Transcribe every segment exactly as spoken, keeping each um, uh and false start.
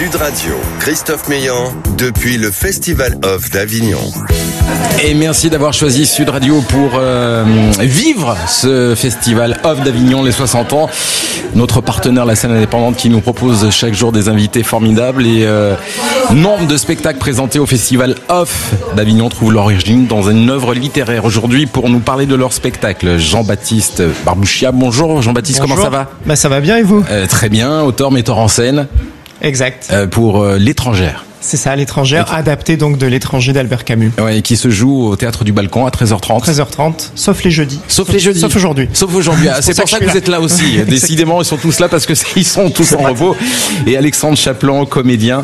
Sud Radio, Christophe Meillan, depuis le Festival Off d'Avignon. Et merci d'avoir choisi Sud Radio pour euh, vivre ce Festival Off d'Avignon, les soixante ans. Notre partenaire, la scène indépendante, qui nous propose chaque jour des invités formidables. Et euh, nombre de spectacles présentés au Festival Off d'Avignon trouvent l'origine dans une œuvre littéraire. Aujourd'hui, pour nous parler de leur spectacle, Jean-Baptiste Barbouchia. Bonjour Jean-Baptiste, Bonjour. Comment ça va? Bah, ça va bien et vous? euh, Très bien, auteur, metteur en scène. Exact. Euh, pour euh, L'étrangère. C'est ça, L'étrangère, adapté donc de L'étranger d'Albert Camus. Ouais, qui se joue au Théâtre du Balcon à treize heures trente. treize heures trente, sauf les jeudis. Sauf, sauf les jeudis. Sauf aujourd'hui. Sauf aujourd'hui. Ah, c'est pour ça que, que vous êtes là aussi. Décidément, ils sont tous là parce que ils sont tous en repos. Et Alexandre Chaplan, comédien.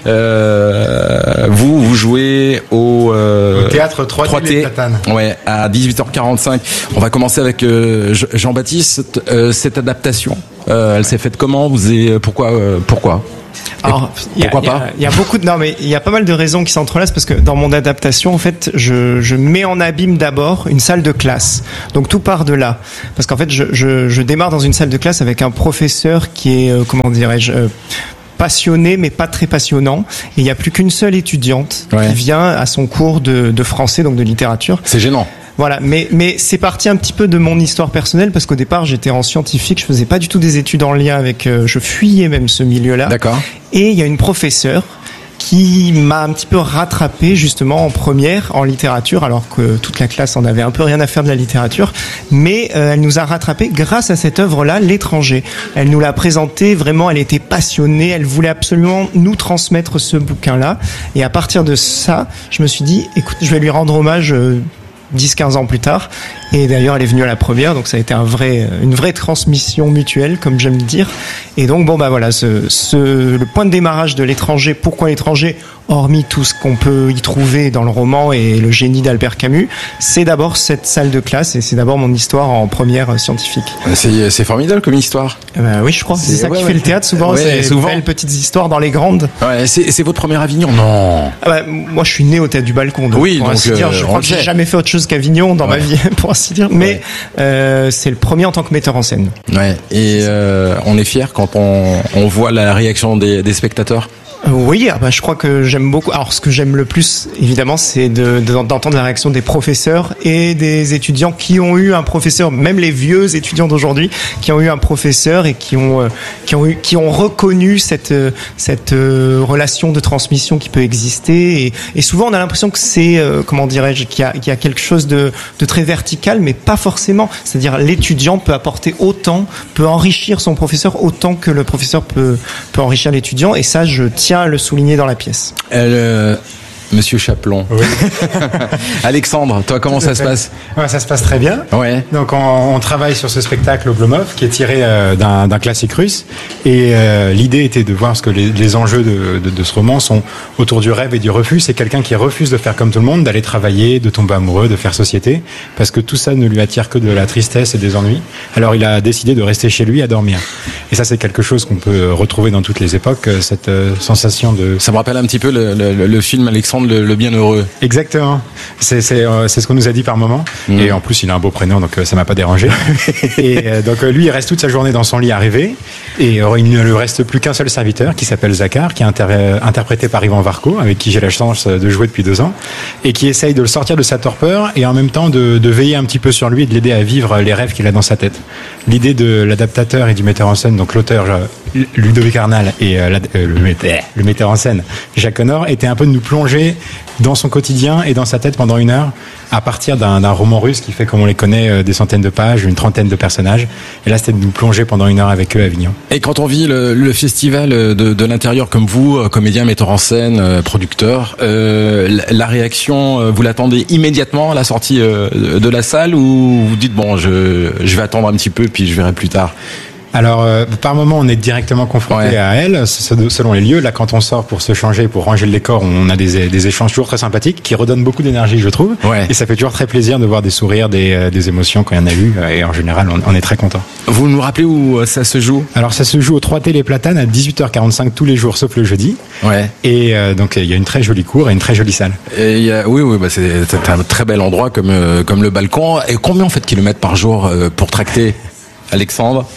Euh, vous, vous jouez au, euh, au Théâtre trois T, les Platanes. Ouais, à dix-huit heures quarante-cinq. On va commencer avec euh, Jean-Baptiste. Euh, cette adaptation, euh, elle s'est faite comment? Vous avez, pourquoi, euh, pourquoi? Alors, il y, Pourquoi y, pas Il y a beaucoup de, non mais il y a pas mal de raisons qui s'entrelacent parce que dans mon adaptation, en fait, je, je mets en abîme d'abord une salle de classe. Donc tout part de là, parce qu'en fait, je, je, je démarre dans une salle de classe avec un professeur qui est, euh, comment dirais-je, euh, passionné mais pas très passionnant. Et il y a plus qu'une seule étudiante ouais. qui vient à son cours de, de français, donc de littérature. C'est gênant. Voilà, mais mais c'est parti un petit peu de mon histoire personnelle parce qu'au départ j'étais en scientifique, je faisais pas du tout des études en lien avec, euh, je fuyais même ce milieu-là. D'accord. Et il y a une professeure qui m'a un petit peu rattrapé justement en première en littérature, alors que toute la classe en avait un peu rien à faire de la littérature, mais euh, elle nous a rattrapé grâce à cette œuvre-là, L'étranger. Elle nous l'a présentée, vraiment, elle était passionnée, elle voulait absolument nous transmettre ce bouquin-là, et à partir de ça, je me suis dit, écoute, je vais lui rendre hommage euh, dix quinze ans plus tard, et d'ailleurs elle est venue à la première, donc ça a été un vrai, une vraie transmission mutuelle, comme j'aime dire. Et donc bon bah voilà, ce, ce, le point de démarrage de L'étranger. Pourquoi L'étranger, hormis tout ce qu'on peut y trouver dans le roman et le génie d'Albert Camus, c'est d'abord cette salle de classe et c'est d'abord mon histoire en première scientifique. C'est, c'est formidable comme histoire. Euh, bah, oui, je crois. C'est, c'est ça ouais, qui ouais. fait le théâtre souvent, ouais, c'est souvent. Belles petites histoires dans les grandes. Ouais, c'est, c'est votre première Avignon, non? Ah bah, moi, je suis né au Théâtre du Balcon, donc oui, pour donc ainsi euh, dire, je crois que j'ai jamais fait autre chose qu'Avignon dans ouais. ma vie, pour ainsi dire. Mais ouais. euh, c'est le premier en tant que metteur en scène. Ouais. Et euh, on est fiers quand on, on voit la réaction des, des spectateurs. Oui, bah, je crois que j'aime beaucoup. Alors, ce que j'aime le plus, évidemment, c'est de, de, d'entendre la réaction des professeurs et des étudiants qui ont eu un professeur, même les vieux étudiants d'aujourd'hui, qui ont eu un professeur et qui ont, qui ont eu, qui ont reconnu cette, cette relation de transmission qui peut exister. Et, et souvent, on a l'impression que c'est, euh, comment dirais-je, qu'il y a, qu'il y a quelque chose de, de très vertical, mais pas forcément. C'est-à-dire, l'étudiant peut apporter autant, peut enrichir son professeur autant que le professeur peut, peut enrichir l'étudiant. Et ça, je tiens à le souligner dans la pièce. Euh, Monsieur Chaplan. Oui. Alexandre, toi, comment ça se passe? Ouais, ça se passe très bien. Ouais. Donc, on, on travaille sur ce spectacle Oblomov qui est tiré euh, d'un, d'un classique russe. Et euh, l'idée était de voir ce que les, les enjeux de, de, de ce roman sont autour du rêve et du refus. C'est quelqu'un qui refuse de faire comme tout le monde, d'aller travailler, de tomber amoureux, de faire société, parce que tout ça ne lui attire que de la tristesse et des ennuis. Alors, il a décidé de rester chez lui à dormir. Et ça, c'est quelque chose qu'on peut retrouver dans toutes les époques, cette euh, sensation de... Ça me rappelle un petit peu le, le, le film Alexandre Le, le Bienheureux. Exactement. C'est, c'est, euh, c'est ce qu'on nous a dit par moment. Mmh. Et en plus, il a un beau prénom, donc euh, ça m'a pas dérangé. et euh, donc euh, lui, il reste toute sa journée dans son lit à rêver. Et euh, il ne lui reste plus qu'un seul serviteur qui s'appelle Zakhar, qui est inter- euh, interprété par Ivan Varco, avec qui j'ai la chance de jouer depuis deux ans, et qui essaye de le sortir de sa torpeur et en même temps de, de veiller un petit peu sur lui et de l'aider à vivre les rêves qu'il a dans sa tête. L'idée de l'adaptateur et du metteur en scène, donc l'auteur Ludovic Arnal et euh, la, euh, le, metteur, le metteur en scène Jacques Honor, était un peu de nous plonger dans son quotidien et dans sa tête pendant une heure à partir d'un, d'un roman russe qui fait, comme on les connaît, euh, des centaines de pages, une trentaine de personnages. Et là, c'était de nous plonger pendant une heure avec eux à Avignon. Et quand on vit le, le festival de, de l'intérieur comme vous, comédien, metteur en scène, euh, producteur, euh, la, la réaction, vous l'attendez immédiatement à la sortie euh, de la salle ou vous dites bon, je, je vais attendre un petit peu puis je verrai plus tard? Alors, euh, par moment, on est directement confronté ouais. à elle, selon les lieux. Là, quand on sort pour se changer, pour ranger le décor, on a des, des échanges toujours très sympathiques qui redonnent beaucoup d'énergie, je trouve. Ouais. Et ça fait toujours très plaisir de voir des sourires, des, des émotions quand il y en a eu. Et en général, on, on est très content. Vous nous rappelez où ça se joue? Alors, ça se joue au trois T les Platanes à dix-huit heures quarante-cinq tous les jours, sauf le jeudi. Ouais. Et euh, donc, il y a une très jolie cour et une très jolie salle. Et y a, oui, oui, bah c'est, c'est un très bel endroit comme, euh, comme le Balcon. Et combien en fait kilomètres par jour euh, pour tracter, Alexandre?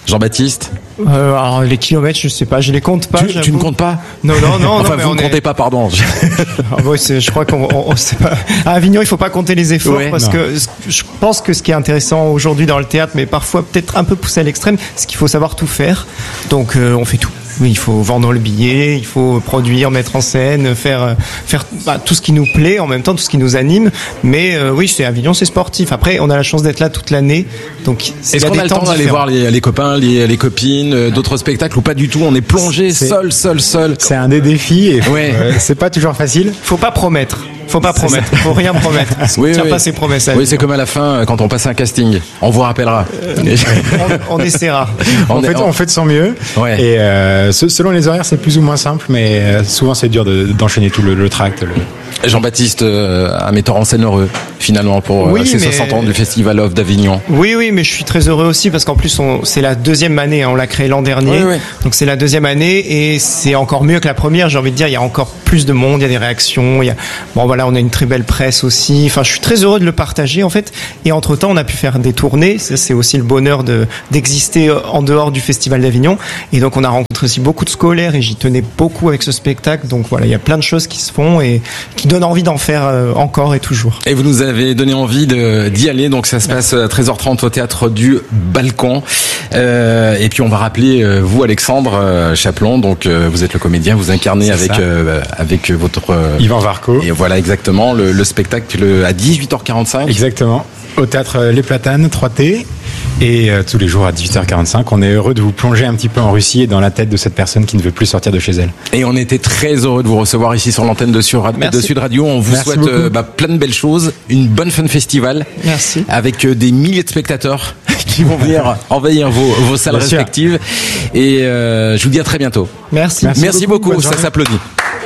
Jean-Baptiste? Euh, alors les kilomètres, je sais pas, je les compte pas. Tu, tu ne comptes pas? Non, non, non. Enfin, non, vous ne comptez est... pas, pardon. Ah, ouais, c'est, je crois qu'on, on, on, c'est pas... à Avignon, il faut pas compter les efforts ouais, parce non. que je pense que ce qui est intéressant aujourd'hui dans le théâtre, mais parfois peut-être un peu poussé à l'extrême, c'est qu'il faut savoir tout faire. Donc, euh, on fait tout. Oui, il faut vendre le billet, il faut produire, mettre en scène, faire faire bah, tout ce qui nous plaît, en même temps tout ce qui nous anime. Mais euh, oui, c'est Avignon, c'est sportif. Après, on a la chance d'être là toute l'année, donc est-ce qu'on a le temps d'aller voir les, les copains, les, les copines, euh, d'autres spectacles ou pas du tout? On est plongé c'est, seul, seul, seul. C'est un des défis et ouais. euh, c'est pas toujours facile. Faut pas promettre. Faut pas promettre, faut rien promettre. Oui, Tiens oui. pas ses promesses. Oui, c'est comme à la fin quand on passe un casting. On vous rappellera. Euh, on, on essaiera. on, on, fait, on... on fait de son mieux. Ouais. Et euh, selon les horaires, c'est plus ou moins simple, mais euh, souvent c'est dur de, d'enchaîner tout le, le tract. Le... Jean-Baptiste, euh, un metteur en scène heureux, finalement, pour oui, euh, ces mais... soixante ans du Festival Off d'Avignon. Oui, oui, mais je suis très heureux aussi parce qu'en plus, on, c'est la deuxième année. Hein, on l'a créé l'an dernier. Oui, oui. Donc c'est la deuxième année et c'est encore mieux que la première. J'ai envie de dire, il y a encore plus de monde, il y a des réactions. Il y a... Bon, voilà, on a une très belle presse aussi. Enfin, je suis très heureux de le partager, en fait. Et entre-temps, on a pu faire des tournées. Ça, c'est aussi le bonheur de, d'exister en dehors du Festival d'Avignon. Et donc, on a rencontré aussi beaucoup de scolaires et j'y tenais beaucoup avec ce spectacle. Donc voilà, il y a plein de choses qui se font et qui donnent envie d'en faire encore et toujours. Et vous nous avez donné envie de, d'y aller, donc ça se passe à treize heures trente au Théâtre du Balcon. Euh, et puis on va rappeler, euh, vous Alexandre euh, Chaplon, donc euh, vous êtes le comédien, vous incarnez avec, euh, avec votre... Euh, Yvan Varco. Et voilà exactement, le, le spectacle à dix-huit heures quarante-cinq. Exactement, au Théâtre Les Platanes, trois T. Et euh, tous les jours à dix-huit heures quarante-cinq, on est heureux de vous plonger un petit peu en Russie et dans la tête de cette personne qui ne veut plus sortir de chez elle. Et on était très heureux de vous recevoir ici sur l'antenne de, sur, de Sud Radio. On vous Merci souhaite euh, bah, plein de belles choses, une bonne fin de festival. Merci. Avec euh, des milliers de spectateurs qui vont venir envahir vos, vos salles Bien respectives. Sûr. Et euh, je vous dis à très bientôt. Merci. Merci, Merci beaucoup, beaucoup. Ça s'applaudit.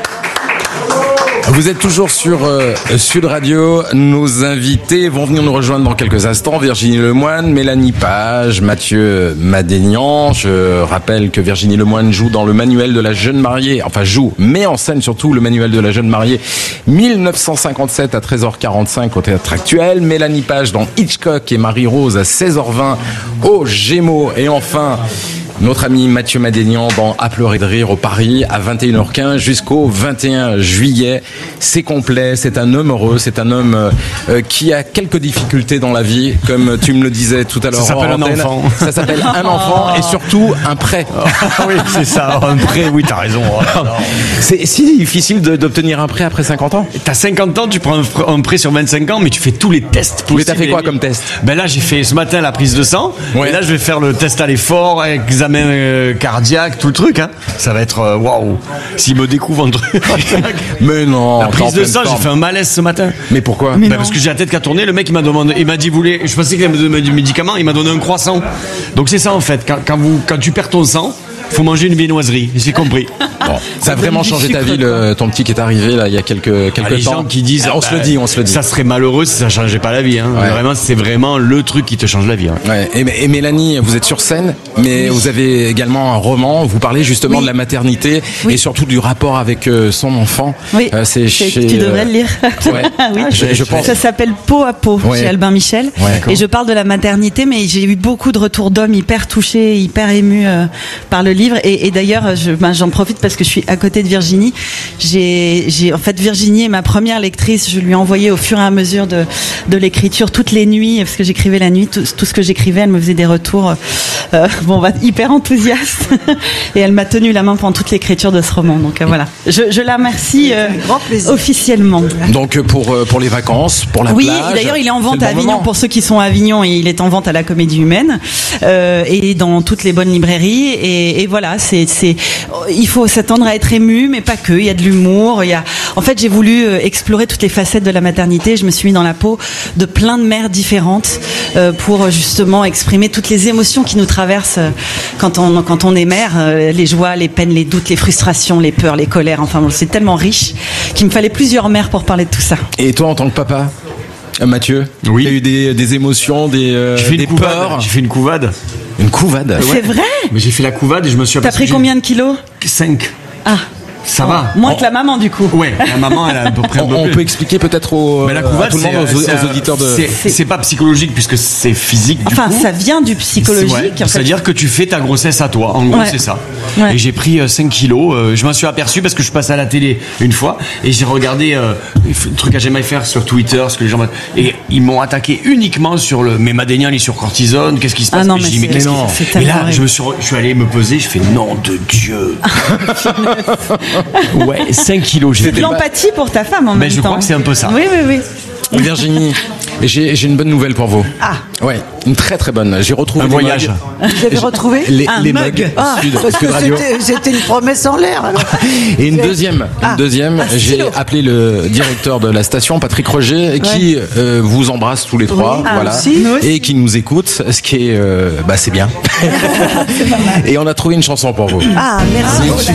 Vous êtes toujours sur euh, Sud Radio. Nos invités vont venir nous rejoindre dans quelques instants. Virginie Lemoine, Mélanie Page, Mathieu Madénian. Je rappelle que Virginie Lemoine joue dans le manuel de la jeune mariée. Enfin, joue, met en scène surtout le manuel de la jeune mariée dix-neuf cent cinquante-sept à treize heures quarante-cinq au Théâtre Actuel. Mélanie Page dans Hitchcock et Marie-Rose à seize heures vingt au Gémeaux. Et enfin... notre ami Mathieu Madénian dans À pleurer de rire au Paris à vingt et une heures quinze jusqu'au vingt et un juillet. C'est complet, c'est un homme heureux, c'est un homme euh, qui a quelques difficultés dans la vie, comme tu me le disais tout à l'heure. Ça s'appelle un enfant. Ça s'appelle un enfant et surtout un prêt. Oh, oui, c'est ça, un prêt, oui, t'as raison. Oh, c'est si difficile de, d'obtenir un prêt après cinquante ans. T'as cinquante ans, tu prends un, un prêt sur vingt-cinq ans, mais tu fais tous les tests possibles. Mais t'as fait quoi comme test? Ben là, j'ai fait ce matin la prise de sang. Ouais. Et là, je vais faire le test à l'effort, examen euh, cardiaque, tout le truc. Hein. Ça va être waouh. Wow. S'il me découvre un truc. Mais non. La prise de sang, j'ai fait un malaise ce matin. Mais pourquoi? Ben parce que j'ai la tête qui a tourné. Le mec, il m'a demandé, il m'a dit, vous voulez, je pensais qu'il allait me donner du médicament. Il m'a donné un croissant. Donc c'est ça en fait. Quand, quand vous, quand tu perds ton sang, faut manger une viennoiserie, j'ai compris. Bon, ça a vraiment changé ta vie, le, ton petit qui est arrivé là il y a quelques quelques ah, les temps. Les gens qui disent, ah, on bah, se le dit, on se le dit. Ça serait malheureux si ça changeait pas la vie. Hein. Ouais. Vraiment, c'est vraiment le truc qui te change la vie. Hein. Ouais. Et, et Mélanie, vous êtes sur scène, mais oui. vous avez également un roman. Vous parlez justement oui. de la maternité oui. et surtout du rapport avec euh, son enfant. Oui. Euh, c'est chez, chez, tu devrais le lire. Ouais. oui. je, je pense. Ça s'appelle Peau à peau ouais. chez Albin Michel. Ouais, et je parle de la maternité, mais j'ai eu beaucoup de retours d'hommes hyper touchés, hyper émus euh, par le livre. Et, et d'ailleurs, je Ben, j'en profite parce que je suis à côté de Virginie. J'ai, j'ai, en fait, Virginie est ma première lectrice. Je lui ai envoyé au fur et à mesure de, de l'écriture toutes les nuits, parce que j'écrivais la nuit, tout, tout ce que j'écrivais, elle me faisait des retours, euh, bon, bah, hyper enthousiastes. Et elle m'a tenu la main pendant toute l'écriture de ce roman. Donc, euh, voilà. Je, je la remercie, euh, officiellement. Donc, pour, pour les vacances, pour la oui, plage. Oui, d'ailleurs, il est en vente est à bon Avignon. Moment. Pour ceux qui sont à Avignon, il est en vente à la Comédie Humaine, euh, et dans toutes les bonnes librairies. Et, et voilà, c'est, c'est, il faut s'attendre à être ému, mais pas que. Il y a de l'humour. Il y a... En fait, j'ai voulu explorer toutes les facettes de la maternité. Je me suis mis dans la peau de plein de mères différentes euh, pour justement exprimer toutes les émotions qui nous traversent quand on, quand on est mère. Euh, les joies, les peines, les doutes, les frustrations, les peurs, les colères. Enfin, bon, c'est tellement riche qu'il me fallait plusieurs mères pour parler de tout ça. Et toi, en tant que papa, Mathieu, oui. tu as eu des, des émotions, des, euh, j'ai fait des une peurs. J'ai fait une couvade. Une couvade. C'est ouais. vrai. Mais j'ai fait la couvade et je me suis. T'as pris combien de kilos? Cinq. Ah. Ça va. Moins que la maman, du coup. Ouais, la maman, elle a à peu près un peu On plus. peut expliquer peut-être au, Mais la à couvade, tout le monde, c'est, aux, c'est, aux auditeurs de. c'est, c'est pas psychologique puisque c'est physique. Du Enfin, coup. ça vient du psychologique. Ouais, en fait. c'est-à-dire que tu fais ta grossesse à toi. En gros, Ouais. c'est ça. Ouais. Et j'ai pris euh, cinq kilos. Euh, je m'en suis aperçu parce que je passe à la télé une fois et j'ai regardé euh, le truc à jamais faire sur Twitter, ce que les gens et ils m'ont attaqué uniquement sur le. Mais Madénian, il est sur cortisone. Qu'est-ce qui se passe? Ah non, Et mais je dis, mais c'est- qu'est-ce non. qui- c'est Et là, tellement je me suis, re- je suis allé me peser. Je fais nom de Dieu. Ouais, cinq kilos. J'ai De l'empathie pour ta femme en Mais même temps. je crois que c'est un peu ça. Oui, oui, oui. Virginie, j'ai j'ai une bonne nouvelle pour vous. Ah. Ouais, une très très bonne. J'ai retrouvé Un les voyage. mugs. Vous avez retrouvé Les, Un les mug. mugs Ah, Sud, parce que Sud Radio. c'était- c'était une promesse en l'air. alors. Et une deuxième, Ah, une deuxième, un j'ai stylo. appelé le directeur de la station, Patrick Roger, qui euh, vous embrasse tous les trois, Oui, ah, voilà, aussi. Nous aussi. et qui nous écoute, ce qui est, euh, bah c'est bien. Et on a trouvé une chanson pour vous. Ah, merci.